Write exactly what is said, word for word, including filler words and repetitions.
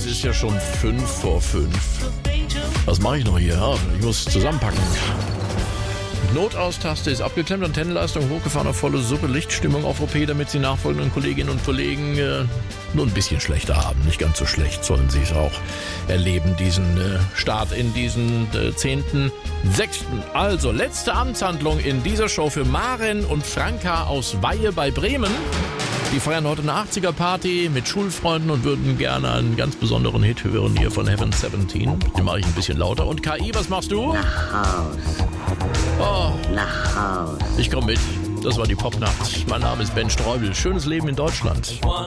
ist ja schon fünf vor fünf. Was mache ich noch hier? Ja, ich muss zusammenpacken. Notaustaste ist abgeklemmt, Antennenleistung hochgefahren auf volle Suppe, Lichtstimmung auf O P, damit Sie nachfolgenden Kolleginnen und Kollegen äh, nur ein bisschen schlechter haben. Nicht ganz so schlecht sollen Sie es auch erleben, diesen äh, Start in diesen äh, zehnten sechsten Also, letzte Amtshandlung in dieser Show für Maren und Franka aus Weihe bei Bremen. Die feiern heute eine achtziger-Party mit Schulfreunden und würden gerne einen ganz besonderen Hit hören hier von Heaven siebzehn. Den mache ich ein bisschen lauter. Und K I, was machst du? Nach Haus. Oh, Nach Haus. ich komme mit. Das war die Popnacht. Mein Name ist Ben Streubel. Schönes Leben in Deutschland. One